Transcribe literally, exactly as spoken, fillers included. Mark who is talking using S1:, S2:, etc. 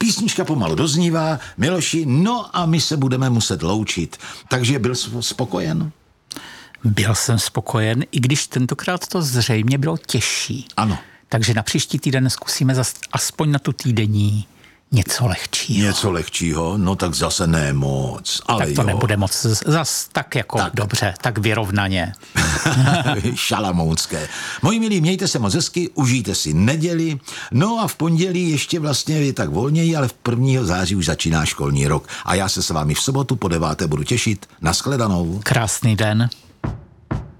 S1: Písnička pomalu doznívá, Miloši, no a my se budeme muset loučit. Takže byl jsi spokojen?
S2: Byl jsem spokojen, i když tentokrát to zřejmě bylo těžší.
S1: Ano.
S2: Takže na příští týden zkusíme zas, aspoň na tu týdenní něco lehčího.
S1: Něco lehčího? No tak zase ne moc. Ale
S2: tak to
S1: jo.
S2: nebude moc zas tak jako tak. Dobře, tak vyrovnaně.
S1: Šalamounské. Moji milí, mějte se moc hezky, užijte si neděli, no a v pondělí ještě vlastně je tak volněji, ale v prvního září už začíná školní rok. A já se s vámi v sobotu po deváté budu těšit. Nashledanou.
S2: Krásný den.